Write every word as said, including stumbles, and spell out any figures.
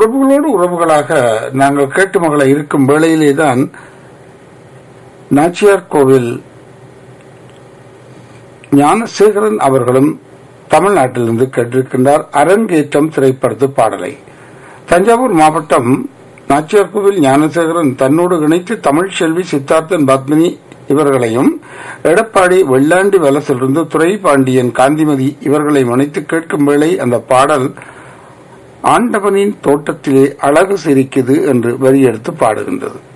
உறவுகளோடு உறவுகளாக நாங்கள் கேட்டு மகள இருக்கும் வேளையிலேதான் நாச்சியார் கோவில் ஞானசேகரன் அவர்களும் தமிழ்நாட்டிலிருந்து கேட்டிருக்கின்றார் அரங்கேற்றம் திரைப்படத்து பாடலை. தஞ்சாவூர் மாவட்டம் நாச்சியார் கோவில் ஞானசேகரன் தன்னோடு இணைத்து தமிழ் செல்வி சித்தார்த்தன் பத்மினி இவர்களையும் எடப்பாடி வெள்ளாண்டி வலசிலிருந்து துறை பாண்டியன் காந்திமதி இவர்களை இணைத்து கேட்கும் வேளை அந்த பாடல் ஆண்டவனின் தோட்டத்திலே அழகு சிரிக்குது என்று வரியெடுத்து பாடுகின்றது.